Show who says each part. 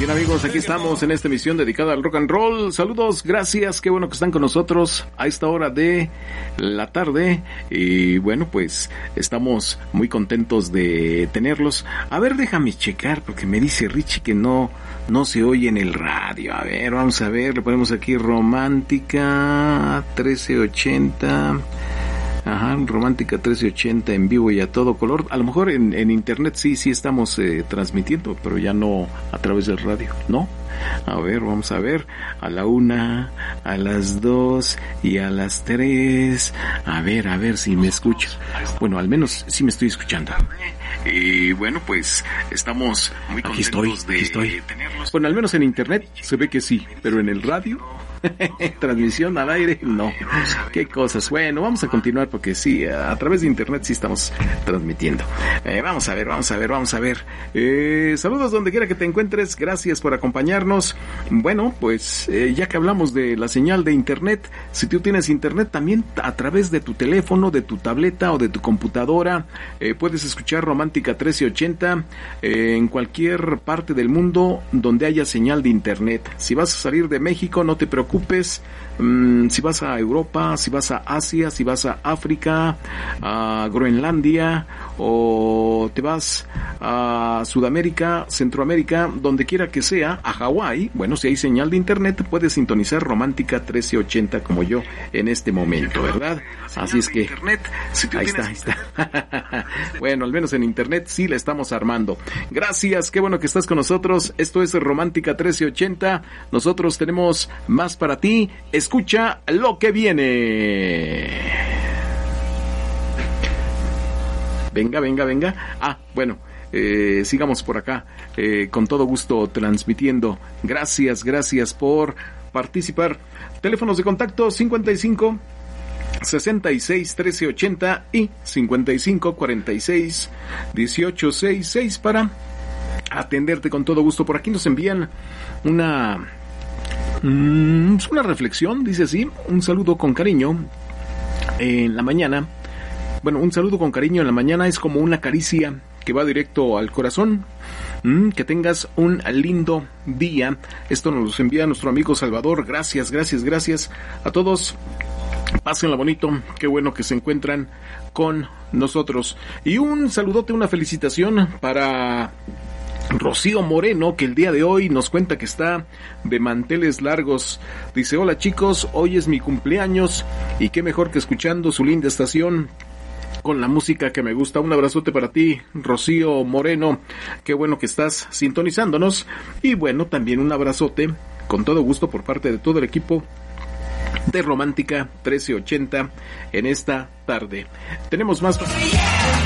Speaker 1: Bien, amigos, aquí estamos en esta emisión dedicada al rock and roll. Saludos, gracias, qué bueno que están con nosotros a esta hora de la tarde. Y bueno, pues estamos muy contentos de tenerlos. A ver, déjame checar porque me dice Richie que no se oye en el radio. A ver, vamos a ver, le ponemos aquí Romántica 1380. Ajá, Romántica 1380 en vivo y a todo color. A lo mejor en internet sí estamos transmitiendo, pero ya no a través del radio, ¿no? A ver, vamos a ver. A la 1, a las 2 y a las 3. A ver si me escucho. Bueno, al menos sí me estoy escuchando. Y bueno, pues estamos muy contentos de tenerlos. Bueno, al menos en internet se ve que sí, pero en el radio... transmisión al aire, no. Qué cosas. Bueno, vamos a continuar porque sí, a través de internet sí estamos transmitiendo. Vamos a ver. Saludos donde quiera que te encuentres. Gracias por acompañarnos. Bueno, pues ya que hablamos de la señal de internet, si tú tienes internet también a través de tu teléfono, de tu tableta o de tu computadora, puedes escuchar Romántica 1380 en cualquier parte del mundo donde haya señal de internet. Si vas a salir de México, no te preocupes. Si vas a Europa, si vas a Asia, si vas a África, a Groenlandia o te vas a Sudamérica, Centroamérica, donde quiera que sea, a Hawái, bueno, si hay señal de internet puedes sintonizar Romántica 1380 como yo en este momento, ¿verdad? Así es que ahí está. Bueno, al menos en internet sí la estamos armando. Gracias, qué bueno que estás con nosotros. Esto es Romántica 1380. Nosotros tenemos más para ti. Escucha lo que viene. Venga. Bueno, sigamos por acá, con todo gusto transmitiendo. Gracias por participar. Teléfonos de contacto 55 66 1380 y 55 46 18 66 para atenderte con todo gusto. Por aquí nos envían una reflexión, dice así: un saludo con cariño en la mañana. Bueno, un saludo con cariño en la mañana es como una caricia que va directo al corazón. Que tengas un lindo día. Esto nos lo envía nuestro amigo Salvador. Gracias a todos. Pásenla bonito, qué bueno que se encuentran con nosotros. Y un saludote, una felicitación para Rocío Moreno, que el día de hoy nos cuenta que está de manteles largos. Dice: hola chicos, hoy es mi cumpleaños y qué mejor que escuchando su linda estación con la música que me gusta. Un abrazote para ti, Rocío Moreno, qué bueno que estás sintonizándonos. Y bueno, también un abrazote con todo gusto por parte de todo el equipo de Romántica 1380 en esta tarde. Tenemos más.